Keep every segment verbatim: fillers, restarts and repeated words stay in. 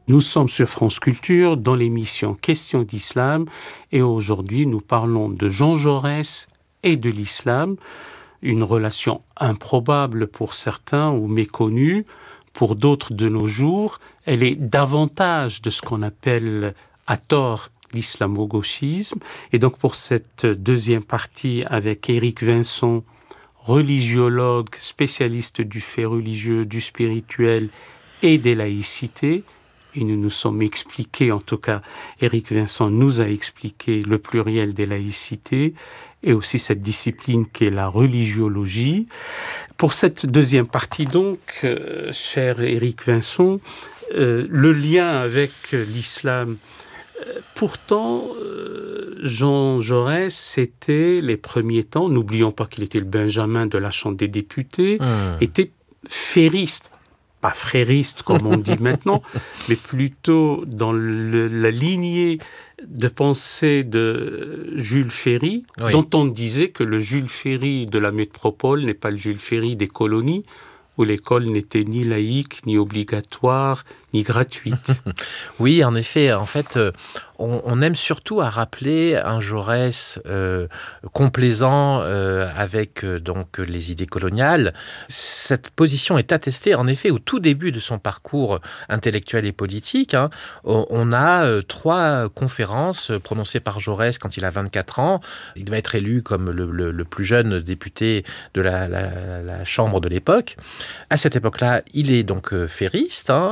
Nous sommes sur France Culture dans l'émission Questions d'Islam et aujourd'hui nous parlons de Jean Jaurès et de l'islam, une relation improbable pour certains ou méconnue, pour d'autres de nos jours. Elle est davantage de ce qu'on appelle à tort l'islamo-gauchisme. Et donc pour cette deuxième partie avec Éric Vincent, religiologue, spécialiste du fait religieux, du spirituel et des laïcités, et nous nous sommes expliqués, en tout cas, Éric Vincent nous a expliqué le pluriel des laïcités et aussi cette discipline qu'est la religiologie. Pour cette deuxième partie, donc, euh, cher Éric Vincent, euh, le lien avec l'islam. Euh, pourtant, euh, Jean Jaurès, c'était les premiers temps, n'oublions pas qu'il était le Benjamin de la Chambre des députés, mmh. était ferriste. Pas frériste comme on dit maintenant, mais plutôt dans le, la lignée de pensée de Jules Ferry, oui. dont on disait que le Jules Ferry de la métropole n'est pas le Jules Ferry des colonies, où l'école n'était ni laïque, ni obligatoire, ni gratuite. Oui, en effet, en fait, euh, on, on aime surtout à rappeler un Jaurès euh, complaisant euh, avec euh, donc les idées coloniales. Cette position est attestée, en effet, au tout début de son parcours intellectuel et politique. Hein, on, on a euh, trois conférences prononcées par Jaurès quand il a vingt-quatre ans. Il va être élu comme le, le, le plus jeune député de la, la, la Chambre de l'époque. À cette époque-là, il est donc euh, ferriste, hein,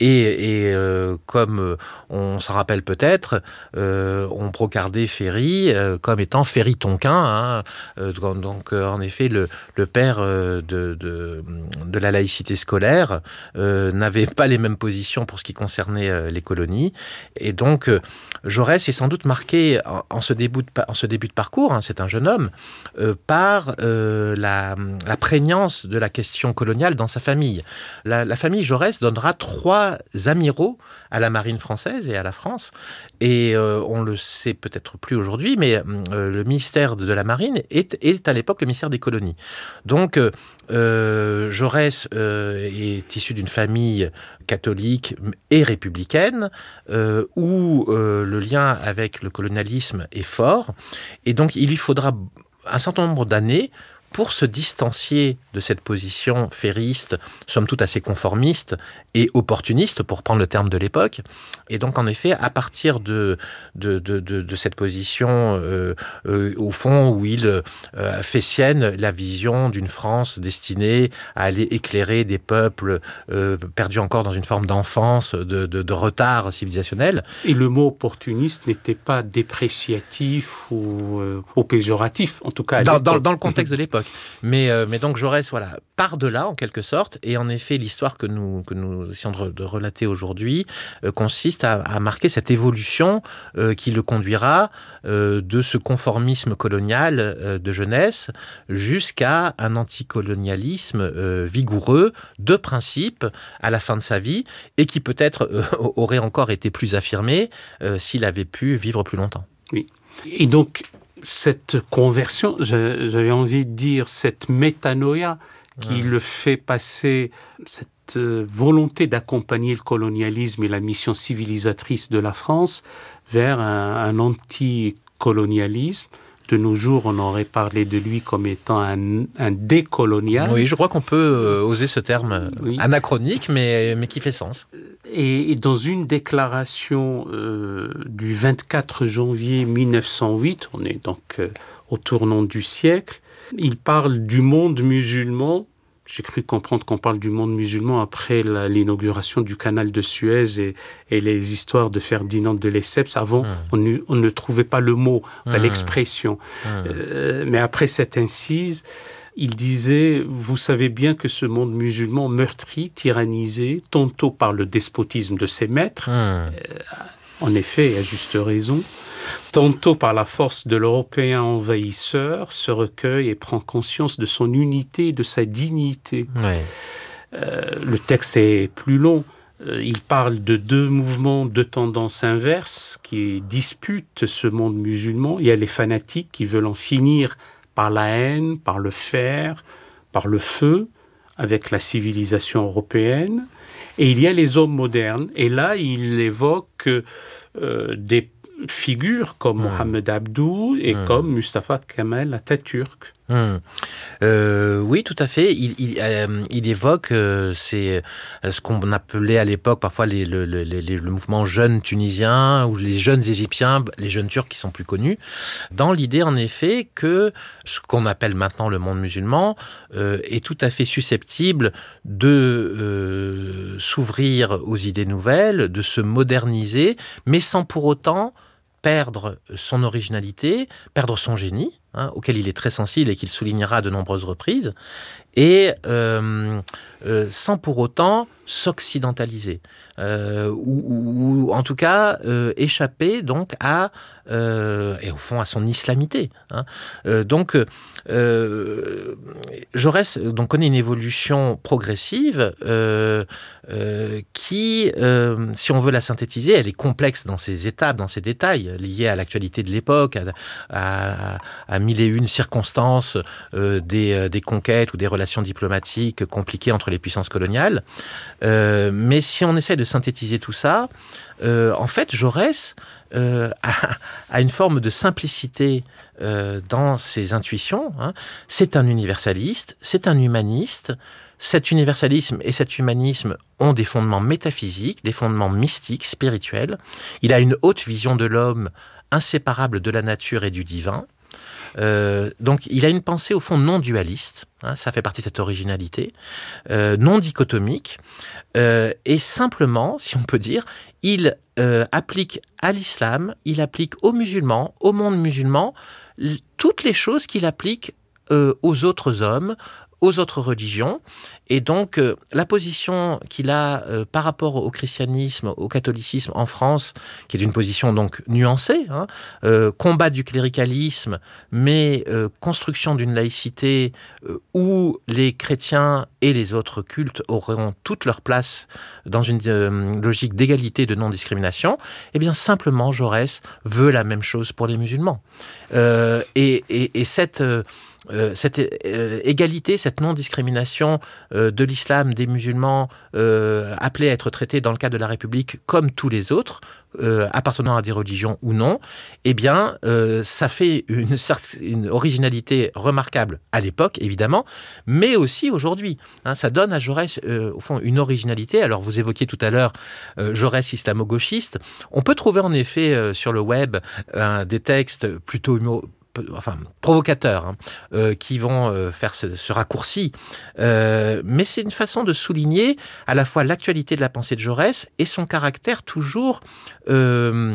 et, et euh, comme euh, on s'en rappelle peut-être, euh, on brocardait Ferry euh, comme étant Ferry Tonquin, hein, euh, donc euh, en effet le, le père euh, de, de, de la laïcité scolaire euh, n'avait pas les mêmes positions pour ce qui concernait euh, les colonies, et donc euh, Jaurès est sans doute marqué en, en, ce, début de, en ce début de parcours, hein, c'est un jeune homme, euh, par euh, la, la prégnance de la question coloniale dans sa famille. La, la famille Jaurès donnera trois amiraux à la marine française et à la France. Et euh, on le sait peut-être plus aujourd'hui, mais euh, le ministère de la Marine est, est à l'époque le ministère des colonies. Donc euh, Jaurès euh, est issu d'une famille catholique et républicaine, euh, où euh, le lien avec le colonialisme est fort. Et donc il lui faudra un certain nombre d'années pour se distancier de cette position ferriste, somme toute assez conformiste et opportuniste, pour prendre le terme de l'époque. Et donc, en effet, à partir de, de, de, de, de cette position, euh, euh, au fond, où il euh, fait sienne la vision d'une France destinée à aller éclairer des peuples euh, perdus encore dans une forme d'enfance, de, de, de retard civilisationnel. Et le mot opportuniste n'était pas dépréciatif ou, euh, ou péjoratif, en tout cas à dans, dans, dans le contexte de l'époque. Mais, euh, mais donc Jaurès, voilà, part de là, en quelque sorte, et en effet, l'histoire que nous, que nous essayons de, de relater aujourd'hui euh, consiste à, à marquer cette évolution euh, qui le conduira euh, de ce conformisme colonial euh, de jeunesse jusqu'à un anticolonialisme euh, vigoureux, de principe, à la fin de sa vie, et qui peut-être euh, aurait encore été plus affirmé euh, s'il avait pu vivre plus longtemps. Oui. Et donc, cette conversion, j'avais envie de dire cette métanoïa qui ouais. le fait passer, cette volonté d'accompagner le colonialisme et la mission civilisatrice de la France vers un, un anticolonialisme. De nos jours, on aurait parlé de lui comme étant un, un décolonial. Oui, je crois qu'on peut euh, oser ce terme oui. anachronique, mais, mais qui fait sens. Et, et dans une déclaration euh, du vingt-quatre janvier mille neuf cent huit, on est donc euh, au tournant du siècle, il parle du monde musulman. J'ai cru comprendre qu'on parle du monde musulman après la, l'inauguration du canal de Suez et, et les histoires de Ferdinand de Lesseps. Avant, mmh. on, ne, on ne trouvait pas le mot, enfin, mmh. l'expression. Mmh. Euh, mais après cette incise, il disait « Vous savez bien que ce monde musulman meurtri, tyrannisé, tantôt par le despotisme de ses maîtres, mmh. euh, en effet, à juste raison, tantôt par la force de l'Européen envahisseur, se recueille et prend conscience de son unité et de sa dignité. Ouais. » euh, Le texte est plus long. Euh, il parle de deux mouvements de tendance inverse qui disputent ce monde musulman. Il y a les fanatiques qui veulent en finir par la haine, par le fer, par le feu, avec la civilisation européenne. Et il y a les hommes modernes. Et là, il évoque euh, des figures comme mmh. Mohamed Abdou et mmh. comme Mustafa Kemal Atatürk. Mmh. Euh, oui, tout à fait. Il, il, euh, il évoque euh, c'est, euh, ce qu'on appelait à l'époque parfois les, le, le, les, le mouvement jeune tunisien ou les jeunes égyptiens, les jeunes turcs qui sont plus connus, dans l'idée en effet que ce qu'on appelle maintenant le monde musulman euh, est tout à fait susceptible de euh, s'ouvrir aux idées nouvelles, de se moderniser, mais sans pour autant perdre son originalité, perdre son génie, hein, auquel il est très sensible et qu'il soulignera à de nombreuses reprises, et euh, euh, sans pour autant s'occidentaliser, euh, ou, ou en tout cas euh, échapper donc à euh, et au fond à son islamité. Hein. Euh, donc euh, Jaurès donc connaît une évolution progressive euh, euh, qui, euh, si on veut la synthétiser, elle est complexe dans ses étapes, dans ses détails, liés à l'actualité de l'époque, à, à, à mille et une circonstances euh, des, des conquêtes ou des relations diplomatiques compliquées entre les puissances coloniales. Euh, mais si on essaie de synthétiser tout ça, euh, en fait, Jaurès euh, a, a une forme de simplicité euh, dans ses intuitions. Hein. C'est un universaliste, c'est un humaniste. Cet universalisme et cet humanisme ont des fondements métaphysiques, des fondements mystiques, spirituels. Il a une haute vision de l'homme inséparable de la nature et du divin. Euh, donc il a une pensée au fond non dualiste, hein, ça fait partie de cette originalité, euh, non dichotomique, euh, et simplement, si on peut dire, il euh, applique à l'islam, il applique aux musulmans, au monde musulman, l- toutes les choses qu'il applique euh, aux autres hommes, aux autres religions. Et donc, euh, la position qu'il a euh, par rapport au christianisme, au catholicisme en France, qui est une position donc nuancée, hein, euh, combat du cléricalisme, mais euh, construction d'une laïcité euh, où les chrétiens et les autres cultes auront toute leur place dans une euh, logique d'égalité, de non-discrimination, eh bien, simplement, Jaurès veut la même chose pour les musulmans. Euh, et, et, et cette... Euh, Euh, cette euh, égalité, cette non-discrimination euh, de l'islam, des musulmans euh, appelés à être traités dans le cadre de la République comme tous les autres, euh, appartenant à des religions ou non, eh bien, euh, ça fait une, une originalité remarquable à l'époque, évidemment, mais aussi aujourd'hui. Hein, ça donne à Jaurès, euh, au fond, une originalité. Alors, vous évoquiez tout à l'heure euh, Jaurès islamo-gauchiste. On peut trouver en effet euh, sur le web euh, des textes plutôt humo- enfin provocateurs, hein, euh, qui vont euh, faire ce, ce raccourci. Euh, mais c'est une façon de souligner à la fois l'actualité de la pensée de Jaurès et son caractère toujours euh,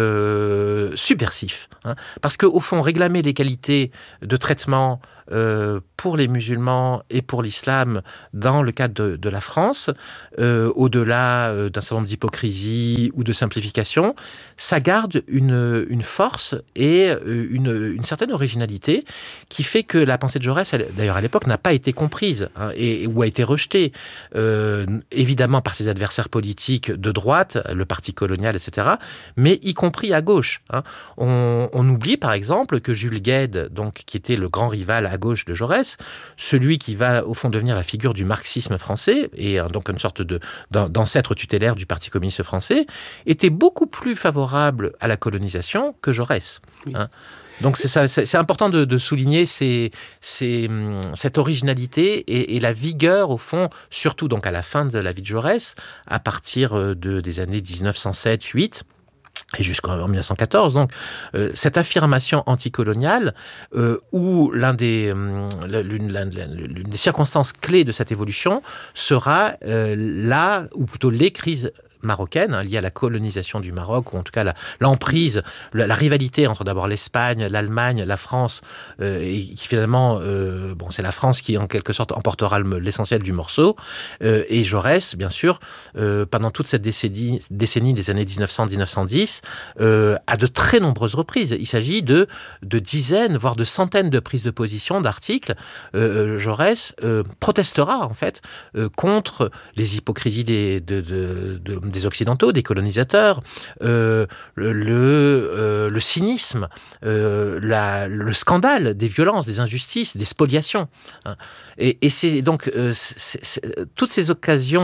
euh, subversif. Hein, parce qu'au fond, réclamer l'égalité de traitement Euh, pour les musulmans et pour l'islam dans le cadre de, de la France, euh, au-delà euh, d'un certain nombre d'hypocrisie ou de simplification, ça garde une, une force et euh, une, une certaine originalité qui fait que la pensée de Jaurès, elle, d'ailleurs à l'époque, n'a pas été comprise, hein, et, ou a été rejetée, euh, évidemment par ses adversaires politiques de droite, le parti colonial, et cetera, mais y compris à gauche. Hein. On, on oublie par exemple que Jules Guesde, donc, qui était le grand rival à gauche de Jaurès, celui qui va au fond devenir la figure du marxisme français et donc une sorte de, d'ancêtre tutélaire du Parti communiste français, était beaucoup plus favorable à la colonisation que Jaurès. Oui. Hein. Donc c'est, ça, c'est, c'est important de, de souligner ces, ces, cette originalité et, et la vigueur au fond, surtout donc à la fin de la vie de Jaurès, à partir de, des années dix-neuf cent sept huit, et jusqu'en mille neuf cent quatorze, donc euh, cette affirmation anticoloniale, euh, où l'un des, euh, l'une, l'une, l'une des circonstances clés de cette évolution sera euh, là, ou plutôt les crises marocaine, hein, liée à la colonisation du Maroc, ou en tout cas la, l'emprise, la, la rivalité entre d'abord l'Espagne, l'Allemagne, la France, euh, et qui finalement, euh, bon, c'est la France qui en quelque sorte emportera le, l'essentiel du morceau, euh, et Jaurès, bien sûr, euh, pendant toute cette décennie, décennie des années dix-neuf cents à dix-neuf cent dix, euh, à de très nombreuses reprises. Il s'agit de, de dizaines, voire de centaines de prises de position, d'articles. Euh, Jaurès euh, protestera en fait euh, contre les hypocrisies des, de, de, de des Occidentaux, des colonisateurs, euh, le, euh, le cynisme, euh, la, le scandale des violences, des injustices, des spoliations. Et, et c'est donc euh, c'est, c'est, toutes ces occasions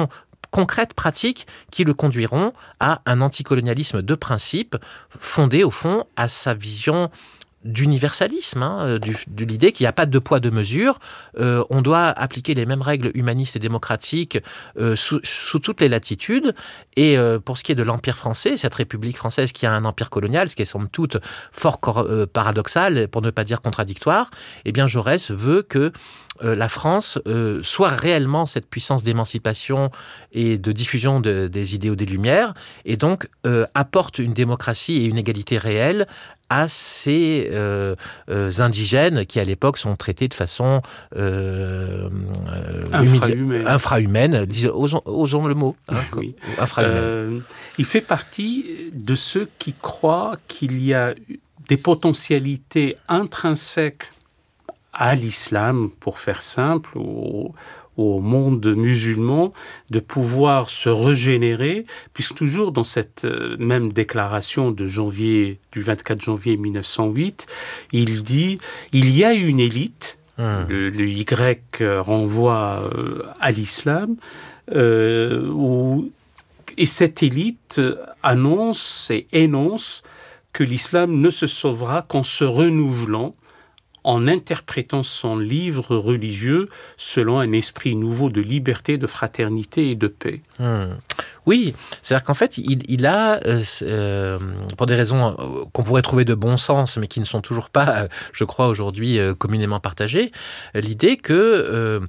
concrètes, pratiques, qui le conduiront à un anticolonialisme de principe, fondé au fond à sa vision d'universalisme, hein, du, de l'idée qu'il n'y a pas de deux poids, deux mesures. Euh, on doit appliquer les mêmes règles humanistes et démocratiques euh, sous, sous toutes les latitudes. Et euh, pour ce qui est de l'Empire français, cette République française qui a un empire colonial, ce qui est somme toute fort cor- euh, paradoxal, pour ne pas dire contradictoire, eh bien Jaurès veut que euh, la France euh, soit réellement cette puissance d'émancipation et de diffusion de, des idéaux des Lumières, et donc euh, apporte une démocratie et une égalité réelle à ces euh, euh, indigènes qui, à l'époque, sont traités de façon euh, euh, infra-humaine. infra-humaine. Osons, osons le mot. Hein, oui. Infra-humaine. Euh, il fait partie de ceux qui croient qu'il y a des potentialités intrinsèques à l'islam, pour faire simple, au, au monde musulman, de pouvoir se régénérer, puisque toujours dans cette même déclaration de janvier, du vingt-quatre janvier mille neuf cent huit, il dit « Il y a une élite », mmh. le, le Y renvoie euh, à l'islam, euh, où, et cette élite annonce et énonce que l'islam ne se sauvera qu'en se renouvelant, en interprétant son livre religieux selon un esprit nouveau de liberté, de fraternité et de paix. Mmh. Oui, c'est-à-dire qu'en fait, il, il a, euh, euh, pour des raisons euh, qu'on pourrait trouver de bon sens, mais qui ne sont toujours pas, euh, je crois, aujourd'hui euh, communément partagées, euh, l'idée que euh,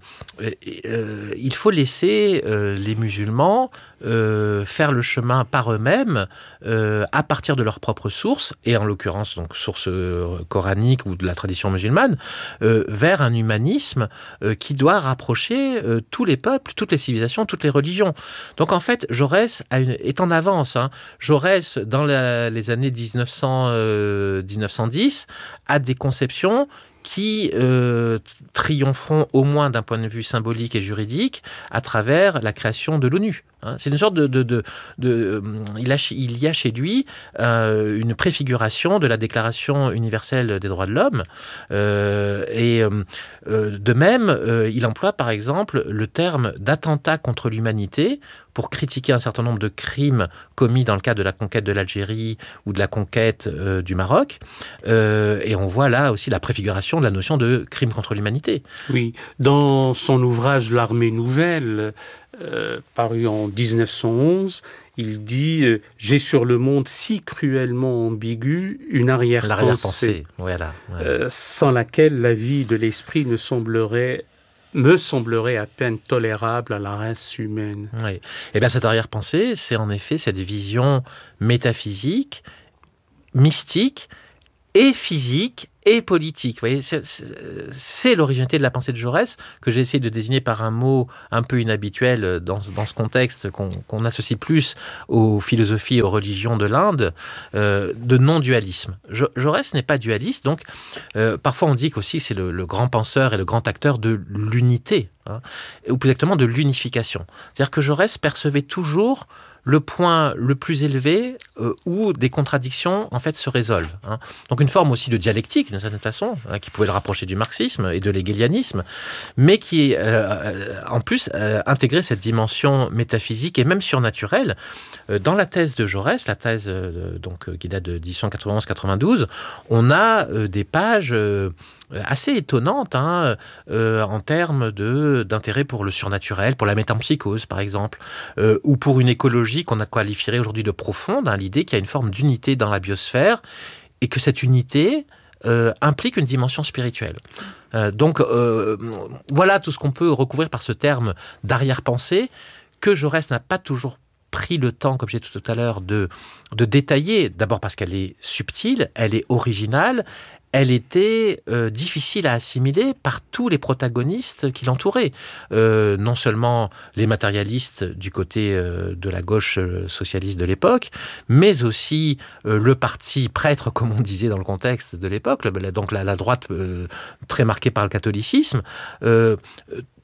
euh, il faut laisser euh, les musulmans euh, faire le chemin par eux-mêmes, euh, à partir de leurs propres sources, et en l'occurrence, donc sources euh, coraniques ou de la tradition musulmane, euh, vers un humanisme euh, qui doit rapprocher euh, tous les peuples, toutes les civilisations, toutes les religions. Donc en fait, Jaurès a une, est en avance. Hein. Jaurès, dans la, les années dix-neuf cents, euh, dix-neuf cent dix, a des conceptions qui euh, triompheront au moins d'un point de vue symbolique et juridique à travers la création de l'ONU. Hein. C'est une sorte de... de, de, de il, a, il y a chez lui euh, une préfiguration de la Déclaration universelle des droits de l'homme. Euh, et euh, de même, euh, il emploie par exemple le terme d'attentat contre l'humanité pour critiquer un certain nombre de crimes commis dans le cadre de la conquête de l'Algérie ou de la conquête euh, du Maroc. Euh, et on voit là aussi la préfiguration de la notion de crime contre l'humanité. Oui, dans son ouvrage « L'armée nouvelle », euh, paru en dix-neuf cent onze, il dit euh, « J'ai sur le monde si cruellement ambigu une arrière-pensée, L'arrière-pensée, voilà, ouais. euh, sans laquelle la vie de l'esprit ne semblerait me semblerait à peine tolérable à la race humaine. » Oui. Et bien cette arrière-pensée, c'est en effet cette vision métaphysique, mystique et physique et politique. Vous voyez, c'est, c'est, c'est l'originalité de la pensée de Jaurès, que j'ai essayé de désigner par un mot un peu inhabituel dans, dans ce contexte qu'on, qu'on associe plus aux philosophies et aux religions de l'Inde, euh, de non-dualisme. Jaurès n'est pas dualiste, donc euh, parfois on dit qu'aussi que c'est le, le grand penseur et le grand acteur de l'unité, hein, ou plus exactement de l'unification. C'est-à-dire que Jaurès percevait toujours le point le plus élevé euh, où des contradictions en fait se résolvent. Hein. Donc une forme aussi de dialectique d'une certaine façon, hein, qui pouvait le rapprocher du marxisme et de l'hégélianisme, mais qui euh, en plus euh, intégrait cette dimension métaphysique et même surnaturelle. Euh, dans la thèse de Jaurès, la thèse euh, donc, qui date de dix-huit cent quatre-vingt-onze quatre-vingt-douze, on a euh, des pages euh, assez étonnante hein, euh, en termes de, d'intérêt pour le surnaturel, pour la métempsychose par exemple, euh, ou pour une écologie qu'on a qualifierait aujourd'hui de profonde, hein, l'idée qu'il y a une forme d'unité dans la biosphère et que cette unité euh, implique une dimension spirituelle. Euh, donc euh, voilà tout ce qu'on peut recouvrir par ce terme d'arrière-pensée que Jaurès n'a pas toujours pris le temps, comme j'ai dit tout à l'heure, de, de détailler, d'abord parce qu'elle est subtile, elle est originale, elle était euh, difficile à assimiler par tous les protagonistes qui l'entouraient. Euh, non seulement les matérialistes du côté euh, de la gauche euh, socialiste de l'époque, mais aussi euh, le parti prêtre, comme on disait dans le contexte de l'époque, donc la, la droite euh, très marquée par le catholicisme. Euh,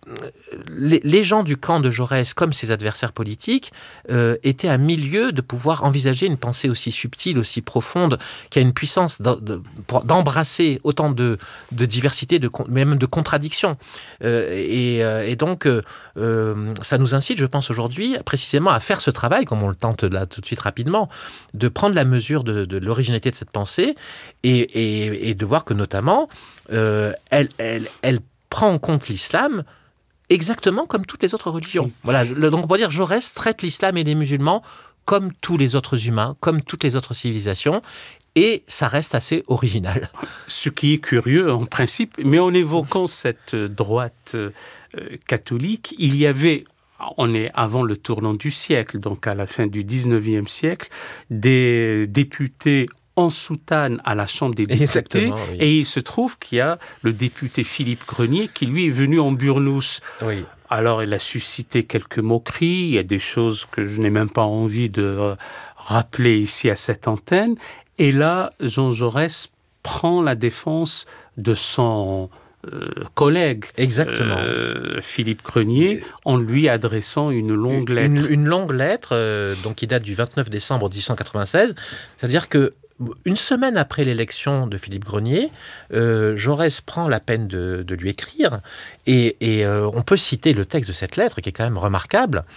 les, les gens du camp de Jaurès, comme ses adversaires politiques, euh, étaient à milieu de pouvoir envisager une pensée aussi subtile, aussi profonde, qui a une puissance de, de, d'embrasser autant de, de diversité, de, même de contradictions. Euh, et, et donc, euh, ça nous incite, je pense, aujourd'hui, précisément à faire ce travail, comme on le tente là tout de suite rapidement, de prendre la mesure de, de l'originalité de cette pensée et, et, et de voir que, notamment, euh, elle, elle, elle prend en compte l'islam exactement comme toutes les autres religions. Voilà, le, donc on peut dire Jaurès traite l'islam et les musulmans comme tous les autres humains, comme toutes les autres civilisations, et ça reste assez original. Ce qui est curieux en principe, mais en évoquant cette droite euh, catholique, il y avait, on est avant le tournant du siècle, donc à la fin du dix-neuvième siècle, des députés en soutane à la Chambre des députés, oui. Et il se trouve qu'il y a le député Philippe Grenier qui, lui, est venu en burnous. Oui. Alors, il a suscité quelques moqueries, il y a des choses que je n'ai même pas envie de rappeler ici à cette antenne, et là, Jean Jaurès prend la défense de son euh, collègue, Exactement. Euh, Philippe Grenier, en lui adressant une longue lettre. Une, une longue lettre, euh, donc, qui date du vingt-neuf décembre dix-huit cent quatre-vingt-seize, c'est-à-dire que une semaine après l'élection de Philippe Grenier, euh, Jaurès prend la peine de, de lui écrire, et, et euh, on peut citer le texte de cette lettre, qui est quand même remarquable.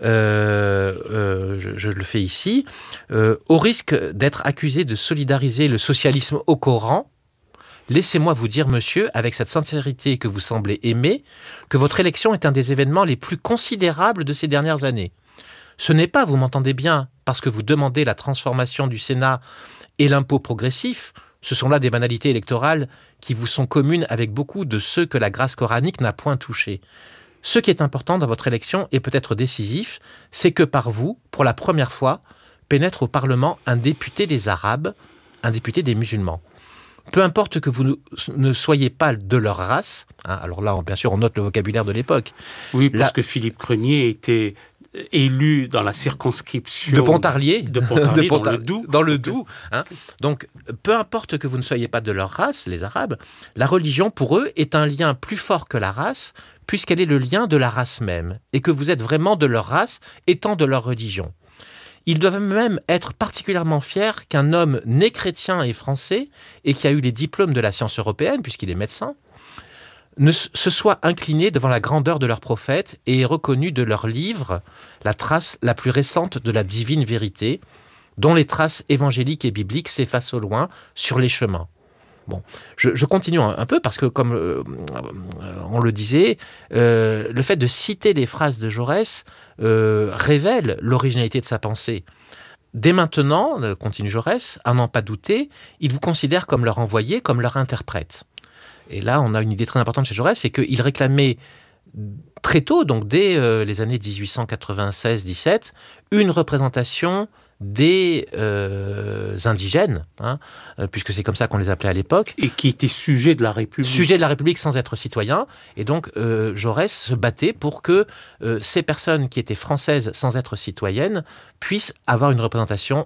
Euh, euh, je, je le fais ici. Euh, « Au risque d'être accusé de solidariser le socialisme au Coran, laissez-moi vous dire, monsieur, avec cette sincérité que vous semblez aimer, que votre élection est un des événements les plus considérables de ces dernières années. Ce n'est pas, vous m'entendez bien, parce que vous demandez la transformation du Sénat et l'impôt progressif, ce sont là des banalités électorales qui vous sont communes avec beaucoup de ceux que la grâce coranique n'a point touchés. Ce qui est important dans votre élection et peut-être décisif, c'est que par vous, pour la première fois, pénètre au Parlement un député des Arabes, un député des musulmans. Peu importe que vous ne soyez pas de leur race, hein, alors là, bien sûr, on note le vocabulaire de l'époque. Oui, parce là, que Philippe Grenier était élu dans la circonscription de Pontarlier, de Pontarlier de Pontar- dans le Doubs. Dans le Doubs, hein. Donc, peu importe que vous ne soyez pas de leur race, les Arabes, la religion, pour eux, est un lien plus fort que la race, puisqu'elle est le lien de la race même, et que vous êtes vraiment de leur race, étant de leur religion. Ils doivent même être particulièrement fiers qu'un homme né chrétien et français, et qui a eu les diplômes de la science européenne, puisqu'il est médecin, ne se soit incliné devant la grandeur de leur prophète et ait reconnu de leur livre la trace la plus récente de la divine vérité, dont les traces évangéliques et bibliques s'effacent au loin sur les chemins. Bon, je, je continue un, un peu parce que, comme euh, on le disait, euh, le fait de citer les phrases de Jaurès euh, révèle l'originalité de sa pensée. Dès maintenant, continue Jaurès, à n'en pas douter, ils vous considèrent comme leur envoyé, comme leur interprète. Et là, on a une idée très importante chez Jaurès, c'est qu'il réclamait très tôt, donc dès euh, les années dix-huit cent quatre-vingt-seize dix-sept, une représentation des euh, indigènes, hein, puisque c'est comme ça qu'on les appelait à l'époque. Et qui étaient sujets de la République. Sujets de la République sans être citoyens. Et donc, euh, Jaurès se battait pour que euh, ces personnes qui étaient françaises sans être citoyennes puissent avoir une représentation